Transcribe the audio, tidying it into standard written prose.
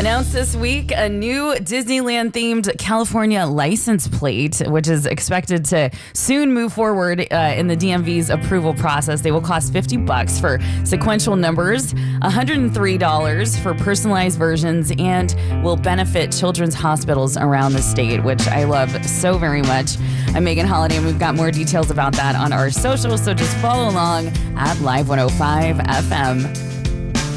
Announced this week a new Disneyland-themed California license plate, which is expected to soon move forward in the DMV's approval process. They will cost $50 for sequential numbers, $103 for personalized versions, and will benefit children's hospitals around the state, which I love so very much. I'm Megan Holiday, and we've got more details about that on our socials, so just follow along at Live 105 FM.